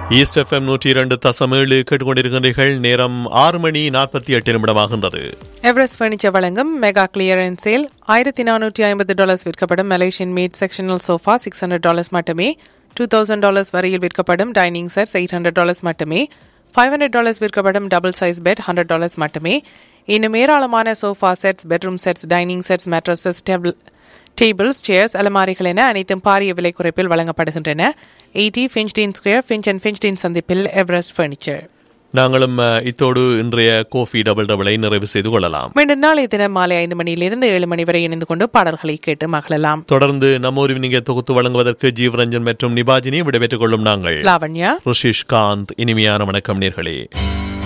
East FM 102.7 கேட்டுக்கொண்டிருக்கின்றீர்கள். நேரம் 6:48 Everest furniture வழங்கும் மெகா கிளியரன்ஸ் சேல். $1,450 விற்கப்படும் மலேசியன் மேட் செக்ஷனல் சோஃபா $600 மட்டுமே. $2,000 வரையில் விற்கப்படும் டைனிங் செட்ஸ் $800 மட்டுமே. $500 விற்கப்படும் டபுள் சைஸ் பெட் $100 மட்டுமே. இன்னும் ஏராளமான sofa sets, bedroom sets, dining sets, mattresses, tables, chairs, அலமாரிகள் என அனைத்தும் பாரிய விலை குறைப்பில் வழங்கப்படுகின்றன. 80 ஃபின்ச்டீன் ஸ்கொயர், ஃபின்ச் அண்ட் ஃபின்ச்டீன் சந்திப்பில் எவரெஸ்ட் பர்னிச்சர். நாங்களும் இத்தோடு இன்றைய கோஃபி டபுள் டபுளை நிறைவு செய்து கொள்ளலாம். மீண்டும் நாளைய தினம் மாலை 5 மணியிலிருந்து 7 மணி வரை இணைந்து கொண்டு பாடல்களை கேட்டு மகிழலாம். தொடர்ந்து நம்ம ஒரு நீங்க தொகுத்து வழங்குவதற்கு ஜீவரஞ்சன் மற்றும் நிபாஜினி விடைபெற்றுக் கொள்ளும் நாங்கள் லாவண்யா, ருஷிஷ் காந்த். இனிமையான வணக்கம் நேர்களே.